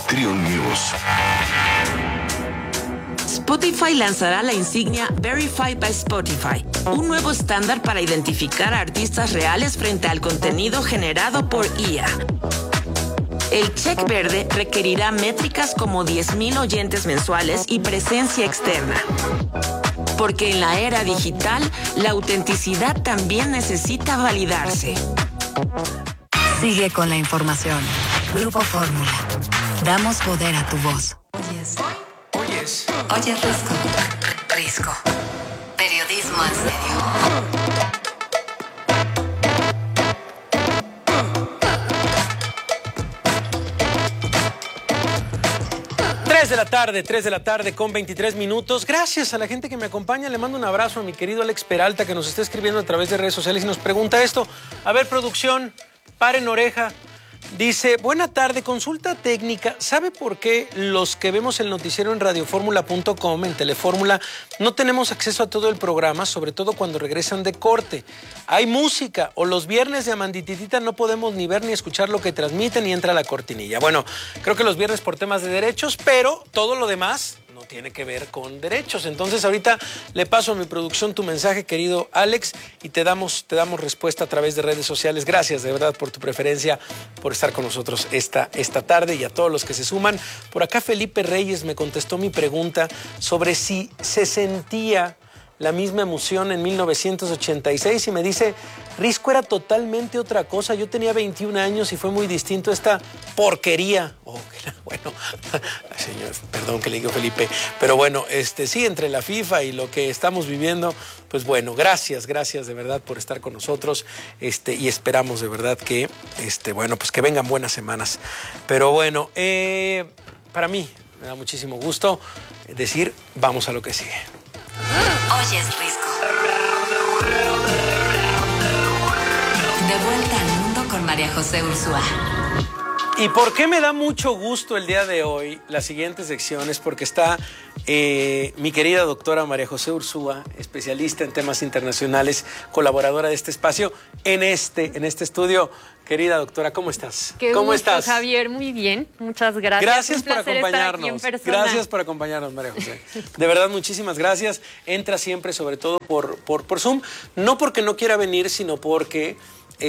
Triun News. Spotify lanzará la insignia Verified by Spotify, un nuevo estándar para identificar a artistas reales frente al contenido generado por IA. El check verde requerirá métricas como 10,000 oyentes mensuales y presencia externa. Porque en la era digital, la autenticidad también necesita validarse. Sigue con la información. Grupo Fórmula. Damos poder a tu voz. Oye, Risco. Risco. Periodismo en serio. 3 de la tarde con 23 minutos. Gracias a la gente que me acompaña. Le mando un abrazo a mi querido Alex Peralta, que nos está escribiendo a través de redes sociales y nos pregunta esto. A ver, producción, paren oreja. Dice, buena tarde, consulta técnica. ¿Sabe por qué los que vemos el noticiero en radioformula.com, en Telefórmula, no tenemos acceso a todo el programa, sobre todo cuando regresan de corte? Hay música, o los viernes de Amandititita no podemos ni ver ni escuchar lo que transmiten y entra la cortinilla. Bueno, creo que los viernes por temas de derechos, pero todo lo demás no tiene que ver con derechos. Entonces ahorita le paso a mi producción tu mensaje, querido Alex, y te damos respuesta a través de redes sociales. Gracias de verdad por tu preferencia, por estar con nosotros esta tarde, y a todos los que se suman. Por acá Felipe Reyes me contestó mi pregunta sobre si se sentía la misma emoción en 1986 y me dice, Risco era totalmente otra cosa, yo tenía 21 años y fue muy distinto esta porquería. Oh, bueno, señor, perdón que le digo Felipe, pero bueno, sí, entre la FIFA y lo que estamos viviendo, pues bueno, gracias de verdad por estar con nosotros, y esperamos de verdad que, bueno, pues que vengan buenas semanas. Pero bueno, para mí me da muchísimo gusto decir, vamos a lo que sigue. Oyes Risco. De vuelta al mundo con María José Ursúa. ¿Y por qué me da mucho gusto el día de hoy la siguiente sección? Es porque está mi querida doctora María José Ursúa, especialista en temas internacionales, colaboradora de este espacio, en este estudio. Querida doctora, ¿cómo estás? ¿Cómo estás, Javier? Muy bien, muchas gracias. Gracias por acompañarnos. Gracias por acompañarnos, María José. De verdad, muchísimas gracias. Entra siempre, sobre todo por Zoom, no porque no quiera venir, sino porque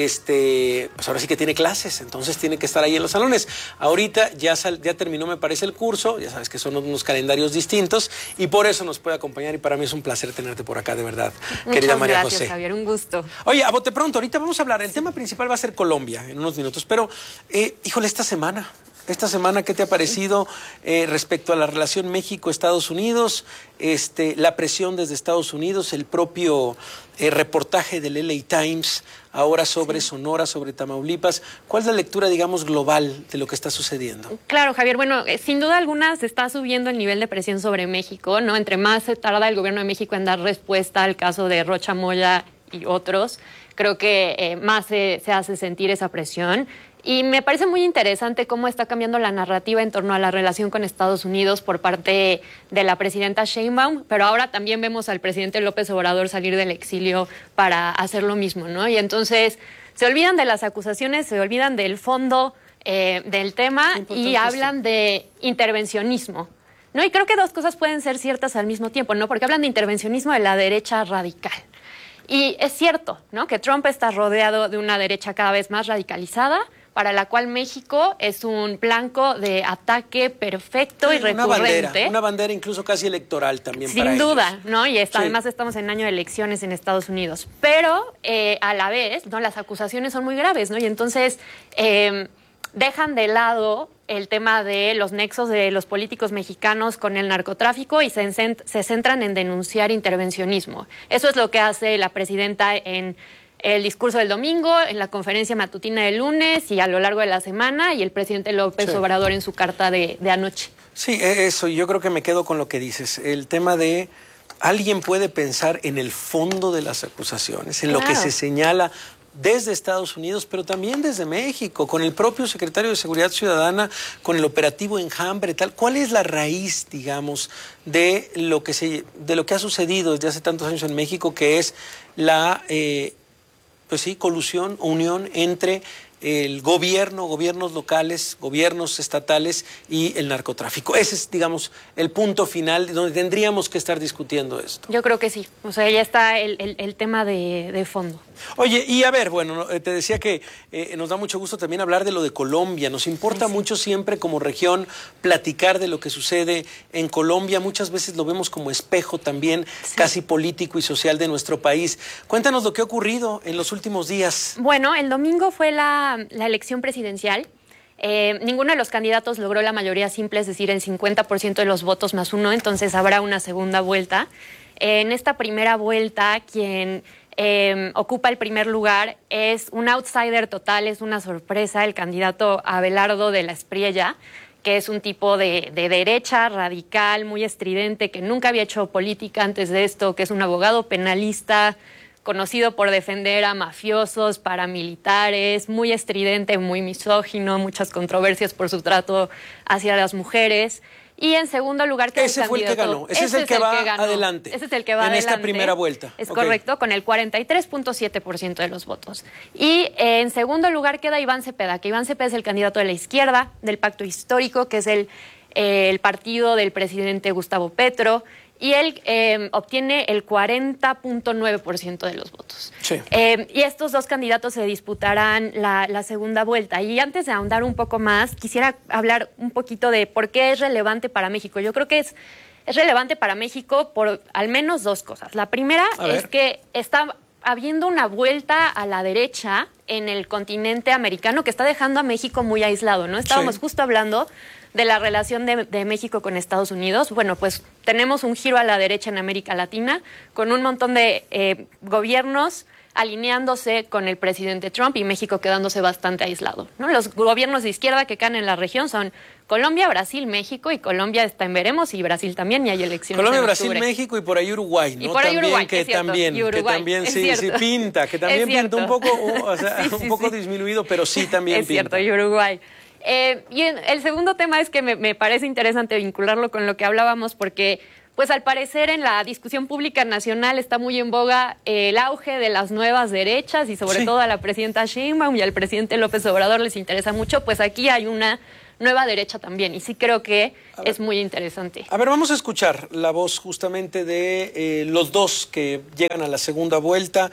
pues ahora sí que tiene clases, entonces tiene que estar ahí en los salones. Ahorita ya terminó, me parece, el curso, ya sabes que son unos calendarios distintos y por eso nos puede acompañar, y para mí es un placer tenerte por acá, de verdad, querida María José. Gracias, Javier, un gusto. Oye, a bote pronto, ahorita vamos a hablar, el tema principal va a ser Colombia en unos minutos, pero híjole, esta semana, ¿qué te ha parecido respecto a la relación México-Estados Unidos? La presión desde Estados Unidos, el propio reportaje del LA Times ahora sobre Sonora, sobre Tamaulipas. ¿Cuál es la lectura, digamos, global de lo que está sucediendo? Claro, Javier, bueno, sin duda alguna se está subiendo el nivel de presión sobre México, ¿no? Entre más se tarda el gobierno de México en dar respuesta al caso de Rocha Moya y otros, creo que más se hace sentir esa presión. Y me parece muy interesante cómo está cambiando la narrativa en torno a la relación con Estados Unidos por parte de la presidenta Sheinbaum, pero ahora también vemos al presidente López Obrador salir del exilio para hacer lo mismo, ¿no? Y entonces se olvidan de las acusaciones, se olvidan del fondo del tema y hablan de intervencionismo, ¿no? Y creo que dos cosas pueden ser ciertas al mismo tiempo, ¿no? Porque hablan de intervencionismo de la derecha radical. Y es cierto, ¿no?, que Trump está rodeado de una derecha cada vez más radicalizada, para la cual México es un blanco de ataque perfecto y recurrente. Una bandera incluso casi electoral también para ellos. Sin duda, ¿no? Y además estamos en año de elecciones en Estados Unidos. Pero a la vez, ¿no?, las acusaciones son muy graves, ¿no? Y entonces dejan de lado el tema de los nexos de los políticos mexicanos con el narcotráfico y se centran en denunciar intervencionismo. Eso es lo que hace la presidenta en el discurso del domingo, en la conferencia matutina del lunes y a lo largo de la semana, y el presidente López Obrador en su carta de anoche. Sí, eso, yo creo que me quedo con lo que dices. El tema de alguien puede pensar en el fondo de las acusaciones, en lo que se señala desde Estados Unidos, pero también desde México, con el propio secretario de Seguridad Ciudadana, con el operativo Enjambre, tal. ¿Cuál es la raíz, digamos, de lo que ha sucedido desde hace tantos años en México, que es la colusión o unión entre el gobierno, gobiernos locales, gobiernos estatales y el narcotráfico. Ese es, digamos, el punto final donde tendríamos que estar discutiendo esto. Yo creo que sí. O sea, ya está el tema de fondo. Oye, y a ver, bueno, te decía que nos da mucho gusto también hablar de lo de Colombia. Nos importa mucho siempre como región platicar de lo que sucede en Colombia. Muchas veces lo vemos como espejo también casi político y social de nuestro país. Cuéntanos lo que ha ocurrido en los últimos días. Bueno, el domingo fue la elección presidencial. Ninguno de los candidatos logró la mayoría simple, es decir, el 50% de los votos más uno, entonces habrá una segunda vuelta. En esta primera vuelta, quien ocupa el primer lugar es un outsider total, es una sorpresa, el candidato Abelardo de la Espriella, que es un tipo de derecha radical, muy estridente, que nunca había hecho política antes de esto, que es un abogado penalista, conocido por defender a mafiosos, paramilitares, muy estridente, muy misógino, muchas controversias por su trato hacia las mujeres. Y en segundo lugar, que ese fue el que ganó. Ese es el que va adelante. Ese es el que va adelante. En esta primera vuelta. Es correcto, con el 43.7% de los votos. Y en segundo lugar queda Iván Cepeda, que Iván Cepeda es el candidato de la izquierda, del Pacto Histórico, que es el partido del presidente Gustavo Petro. Y él obtiene el 40.9% de los votos. Sí. Y estos dos candidatos se disputarán la segunda vuelta. Y antes de ahondar un poco más, quisiera hablar un poquito de por qué es relevante para México. Yo creo que es relevante para México por al menos dos cosas. La primera es que está habiendo una vuelta a la derecha en el continente americano que está dejando a México muy aislado, ¿no? Estábamos justo hablando de la relación de México con Estados Unidos. Bueno, pues tenemos un giro a la derecha en América Latina con un montón de gobiernos alineándose con el presidente Trump y México quedándose bastante aislado, ¿no? Los gobiernos de izquierda que caen en la región son Colombia, Brasil, México, y Colombia está en veremos, y Brasil también, y hay elecciones Colombia, en Brasil, octubre. México y por ahí Uruguay, ¿no? Y por ahí también, Uruguay, que es cierto, también, y Uruguay, que también es sí cierto. pinta, que también pinta un poco, un poco disminuido, pero sí también es pinta. Cierto, y Uruguay. Y el segundo tema es que me parece interesante vincularlo con lo que hablábamos, porque pues al parecer en la discusión pública nacional está muy en boga el auge de las nuevas derechas, y sobre todo a la presidenta Sheinbaum y al presidente López Obrador les interesa mucho. Pues aquí hay una nueva derecha también, y sí creo que es muy interesante. A ver, vamos a escuchar la voz justamente de los dos que llegan a la segunda vuelta,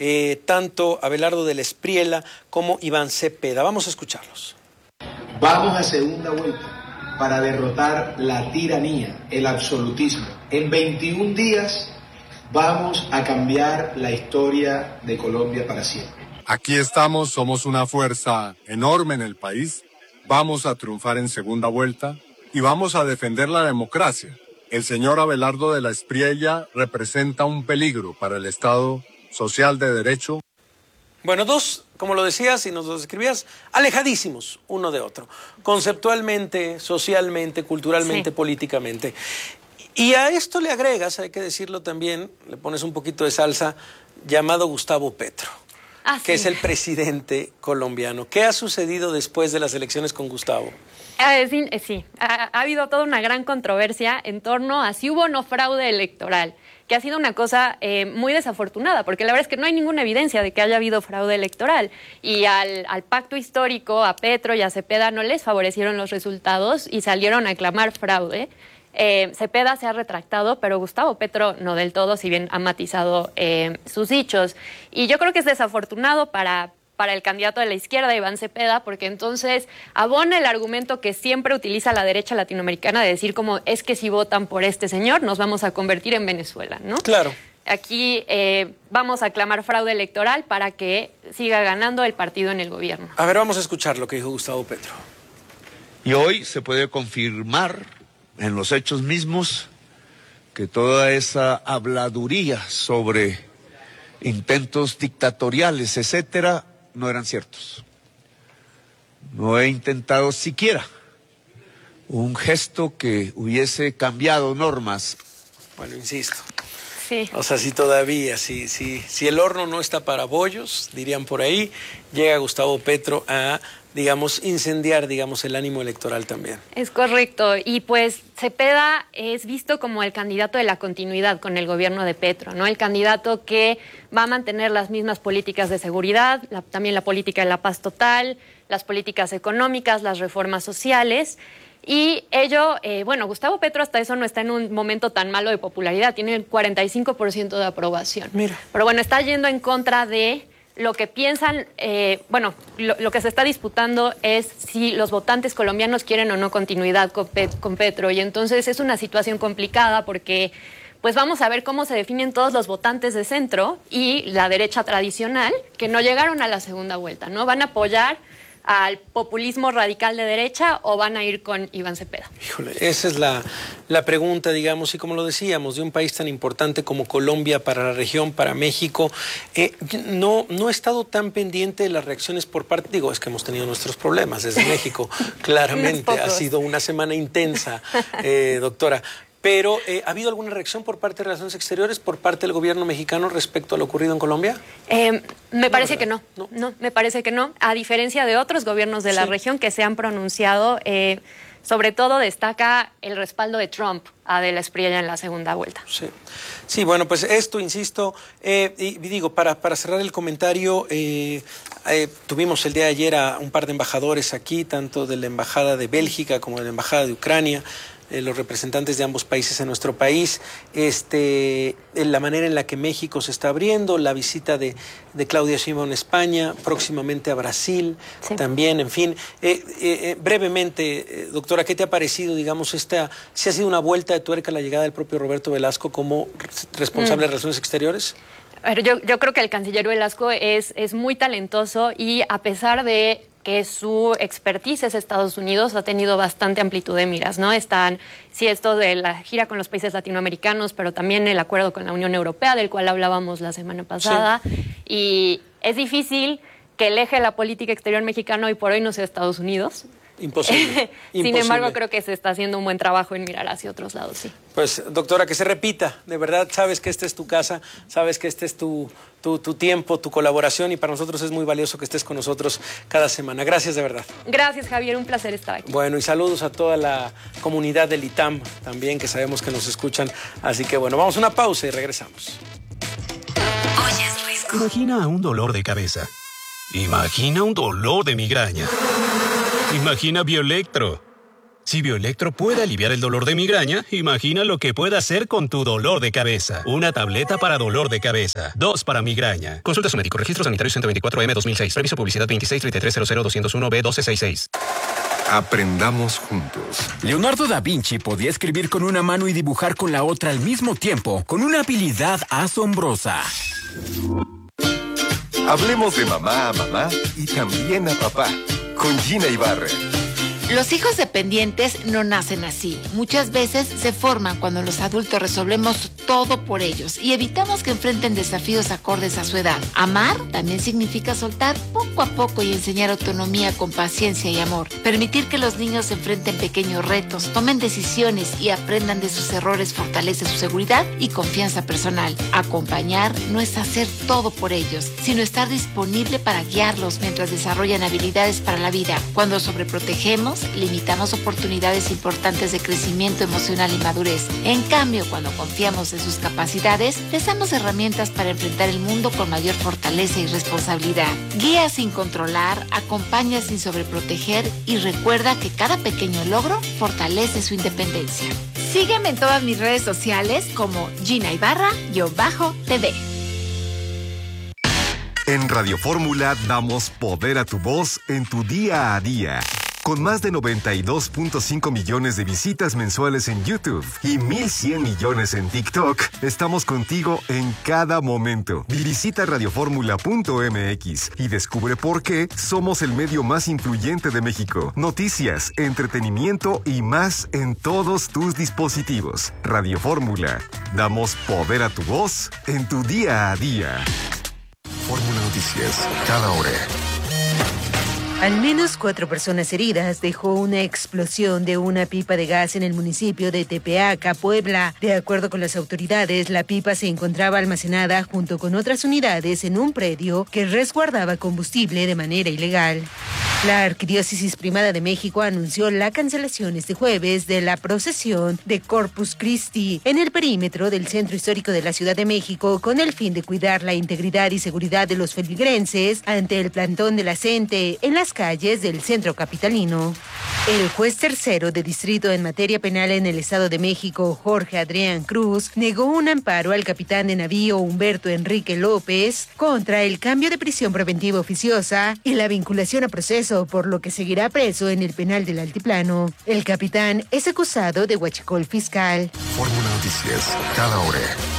tanto Abelardo de la Espriella como Iván Cepeda. Vamos a escucharlos. Vamos a segunda vuelta para derrotar la tiranía, el absolutismo. En 21 días vamos a cambiar la historia de Colombia para siempre. Aquí estamos, somos una fuerza enorme en el país. Vamos a triunfar en segunda vuelta y vamos a defender la democracia. El señor Abelardo de la Espriella representa un peligro para el Estado social de derecho. Bueno, dos, como lo decías y nos lo describías, alejadísimos uno de otro, conceptualmente, socialmente, culturalmente, políticamente. Y a esto le agregas, hay que decirlo también, le pones un poquito de salsa, llamado Gustavo Petro, que es el presidente colombiano. ¿Qué ha sucedido después de las elecciones con Gustavo? Sí, ha habido toda una gran controversia en torno a si hubo o no fraude electoral, que ha sido una cosa muy desafortunada, porque la verdad es que no hay ninguna evidencia de que haya habido fraude electoral. Y al pacto histórico, a Petro y a Cepeda no les favorecieron los resultados y salieron a clamar fraude. Cepeda se ha retractado, pero Gustavo Petro no del todo, si bien ha matizado sus dichos. Y yo creo que es desafortunado para el candidato de la izquierda, Iván Cepeda, porque entonces abona el argumento que siempre utiliza la derecha latinoamericana de decir como es que si votan por este señor nos vamos a convertir en Venezuela, ¿no? Claro. Aquí vamos a clamar fraude electoral para que siga ganando el partido en el gobierno. A ver, vamos a escuchar lo que dijo Gustavo Petro. Y hoy se puede confirmar en los hechos mismos que toda esa habladuría sobre intentos dictatoriales, etcétera, no eran ciertos. No he intentado siquiera un gesto que hubiese cambiado normas. Bueno, insisto. Sí. O sea, si todavía, si el horno no está para bollos, dirían por ahí, llega Gustavo Petro a digamos, incendiar, digamos, el ánimo electoral también. Es correcto. Y pues Cepeda es visto como el candidato de la continuidad con el gobierno de Petro, ¿no? El candidato que va a mantener las mismas políticas de seguridad, también la política de la paz total, las políticas económicas, las reformas sociales. Y ello, bueno, Gustavo Petro hasta eso no está en un momento tan malo de popularidad, tiene el 45% de aprobación. Mira. Pero bueno, está yendo en contra de lo que piensan, lo que se está disputando es si los votantes colombianos quieren o no continuidad con Petro. Y entonces es una situación complicada porque pues vamos a ver cómo se definen todos los votantes de centro y la derecha tradicional que no llegaron a la segunda vuelta, ¿no? ¿Van a apoyar al populismo radical de derecha o van a ir con Iván Cepeda? Híjole, esa es la pregunta, digamos, y como lo decíamos, de un país tan importante como Colombia para la región, para México. No he estado tan pendiente de las reacciones por parte, digo, es que hemos tenido nuestros problemas desde México, claramente, ha sido una semana intensa, doctora. Pero, ¿ha habido alguna reacción por parte de Relaciones Exteriores, por parte del gobierno mexicano respecto a lo ocurrido en Colombia? Me parece que no. No, me parece que no. A diferencia de otros gobiernos de la región que se han pronunciado, sobre todo destaca el respaldo de Trump a De la Espriella en la segunda vuelta. Sí, bueno, pues esto, insisto, y digo, para cerrar el comentario, tuvimos el día de ayer a un par de embajadores aquí, tanto de la Embajada de Bélgica como de la Embajada de Ucrania, los representantes de ambos países en nuestro país, la manera en la que México se está abriendo, la visita de Claudia Sheinbaum a España, próximamente a Brasil, también, en fin. Brevemente, doctora, ¿qué te ha parecido, digamos, si ha sido una vuelta de tuerca la llegada del propio Roberto Velasco como responsable de Relaciones Exteriores? Yo creo que el canciller Velasco es muy talentoso y a pesar de que su expertise es Estados Unidos, ha tenido bastante amplitud de miras, ¿no? Esto de la gira con los países latinoamericanos, pero también el acuerdo con la Unión Europea, del cual hablábamos la semana pasada. Sí. Y es difícil que el eje de la política exterior mexicana hoy por hoy no sea Estados Unidos. Imposible. Sin embargo, creo que se está haciendo un buen trabajo en mirar hacia otros lados, sí. Pues, doctora, que se repita, de verdad, sabes que esta es tu casa, sabes que este es tu tiempo, tu colaboración, y para nosotros es muy valioso que estés con nosotros cada semana. Gracias, de verdad. Gracias, Javier, un placer estar aquí. Bueno, y saludos a toda la comunidad del ITAM también, que sabemos que nos escuchan. Así que, bueno, vamos a una pausa y regresamos. Imagina un dolor de cabeza. Imagina un dolor de migraña. Imagina Bioelectro. Si Bioelectro puede aliviar el dolor de migraña, imagina lo que puede hacer con tu dolor de cabeza. Una tableta para dolor de cabeza. 2 para migraña. Consulta a su médico. Registro sanitario 124M 2006. Previso publicidad 263300-201B1266. Aprendamos juntos. Leonardo da Vinci podía escribir con una mano y dibujar con la otra al mismo tiempo, con una habilidad asombrosa. Hablemos de mamá a mamá y también a papá, con Gina Ibarra. Los hijos dependientes no nacen así. Muchas veces se forman cuando los adultos resolvemos todo por ellos y evitamos que enfrenten desafíos acordes a su edad. Amar también significa soltar poco a poco y enseñar autonomía con paciencia y amor. Permitir que los niños enfrenten pequeños retos, tomen decisiones y aprendan de sus errores fortalece su seguridad y confianza personal. Acompañar no es hacer todo por ellos, sino estar disponible para guiarlos mientras desarrollan habilidades para la vida. Cuando sobreprotegemos, limitamos oportunidades importantes de crecimiento emocional y madurez. En cambio, cuando confiamos en sus capacidades, les damos herramientas para enfrentar el mundo con mayor fortaleza y responsabilidad. Guía sin controlar, acompaña sin sobreproteger y recuerda que cada pequeño logro fortalece su independencia. Sígueme en todas mis redes sociales como Gina Ibarra-TV. En Radio Fórmula damos poder a tu voz en tu día a día. Con más de 92.5 millones de visitas mensuales en YouTube y 1,100 millones en TikTok, estamos contigo en cada momento. Visita radioformula.mx y descubre por qué somos el medio más influyente de México. Noticias, entretenimiento y más en todos tus dispositivos. Radio Fórmula. Damos poder a tu voz en tu día a día. Fórmula Noticias, cada hora. Al menos 4 personas heridas dejó una explosión de una pipa de gas en el municipio de Tepeaca, Puebla. De acuerdo con las autoridades, la pipa se encontraba almacenada junto con otras unidades en un predio que resguardaba combustible de manera ilegal. La Arquidiócesis Primada de México anunció la cancelación este jueves de la procesión de Corpus Christi en el perímetro del Centro Histórico de la Ciudad de México con el fin de cuidar la integridad y seguridad de los feligreses ante el plantón de la gente en las calles del centro capitalino. El juez tercero de distrito en materia penal en el Estado de México, Jorge Adrián Cruz, negó un amparo al capitán de navío Humberto Enrique López contra el cambio de prisión preventiva oficiosa y la vinculación a proceso, por lo que seguirá preso en el penal del Altiplano. El capitán es acusado de huachicol fiscal. Fórmula Noticias, cada hora.